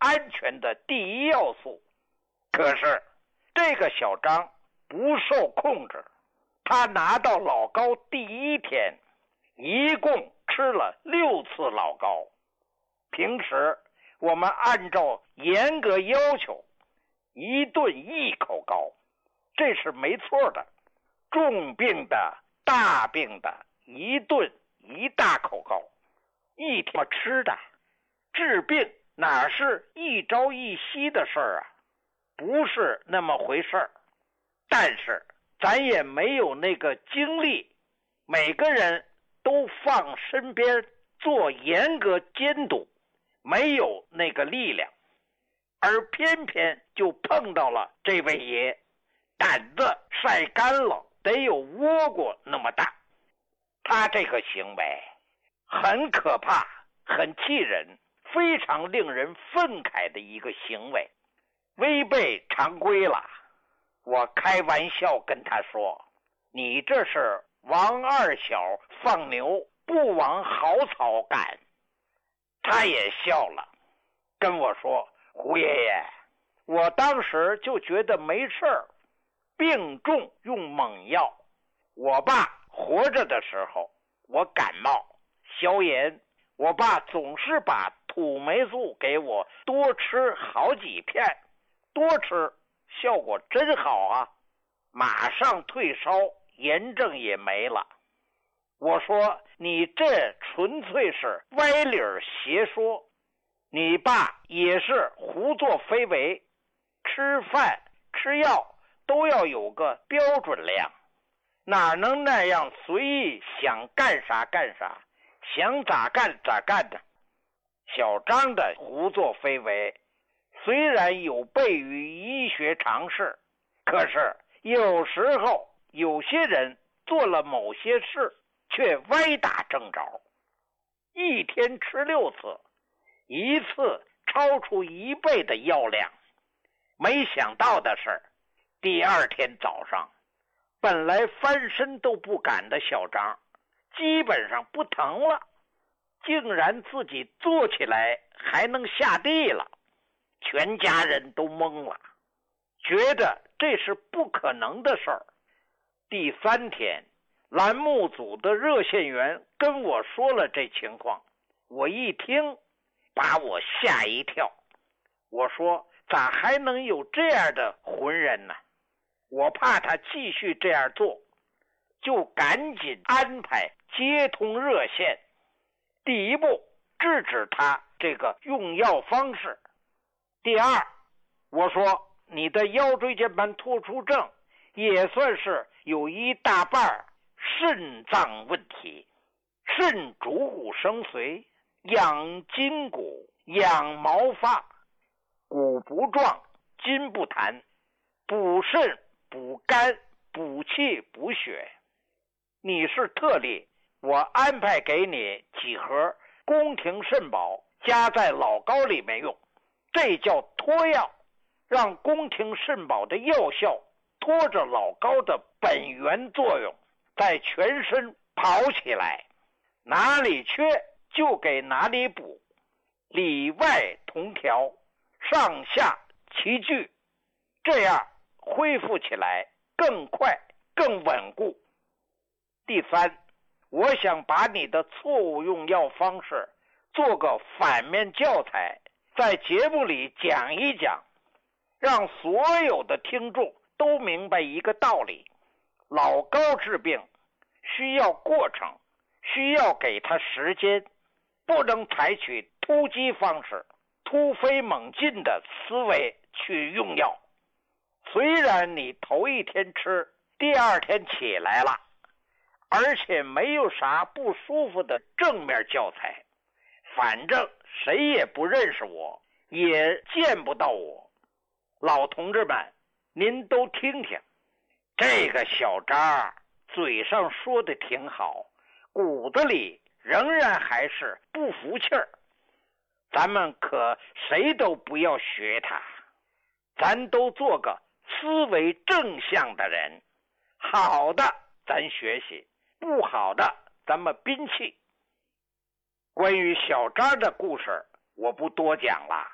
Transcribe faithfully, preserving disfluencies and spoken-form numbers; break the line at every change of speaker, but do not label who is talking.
安全的第一要素。可是这个小张不受控制，他拿到老高第一天一共吃了六次老高。平时我们按照严格要求一顿一口高，这是没错的。重病的大病的一顿一大口高，一天吃的治病哪是一朝一夕的事儿啊？不是那么回事儿。但是咱也没有那个精力，每个人都放身边做严格监督，没有那个力量。而偏偏就碰到了这位爷，胆子晒干了得有倭瓜那么大。他这个行为很可怕，很气人，非常令人愤慨的一个行为，违背常规了。我开玩笑跟他说，你这是王二小放牛不往好草赶。他也笑了，跟我说，胡爷爷，我当时就觉得没事儿，病重用猛药。我爸活着的时候，我感冒消炎，我爸总是把土霉素给我多吃好几片，多吃效果真好啊，马上退烧，炎症也没了。我说你这纯粹是歪理邪说，你爸也是胡作非为，吃饭吃药都要有个标准量，哪能那样随意想干啥干啥，想咋干咋干的。小张的胡作非为虽然有悖于医学常识，可是有时候有些人做了某些事却歪打正着。一天吃六次，一次超出一倍的药量。没想到的是，第二天早上，本来翻身都不敢的小张基本上不疼了，竟然自己坐起来还能下地了。全家人都懵了，觉得这是不可能的事儿。第三天，栏目组的热线员跟我说了这情况，我一听把我吓一跳。我说咋还能有这样的浑人呢？我怕他继续这样做，就赶紧安排接通热线。第一步，制止他这个用药方式。第二，我说你的腰椎间盘突出症也算是有一大半肾脏问题，肾主骨生髓，养筋骨，养毛发，骨不壮，筋不弹，补肾补肝，补气补血。你是特例，我安排给你几盒宫廷肾宝，加在老膏里面用，这叫托药，让宫廷肾宝的药效拖着老膏的本源作用，在全身跑起来，哪里缺就给哪里补，里外同调，上下齐聚，这样恢复起来更快更稳固。第三，我想把你的错误用药方式做个反面教材，在节目里讲一讲，让所有的听众都明白一个道理，老高治病需要过程，需要给他时间，不能采取突击方式，突飞猛进的思维去用药。虽然你头一天吃，第二天起来了，而且没有啥不舒服的正面教材，反正谁也不认识我，也见不到我。老同志们，您都听听，这个小张嘴上说的挺好，骨子里仍然还是不服气儿。咱们可谁都不要学他，咱都做个思维正向的人，好的咱学习，不好的咱们摒弃。关于小张的故事我不多讲了，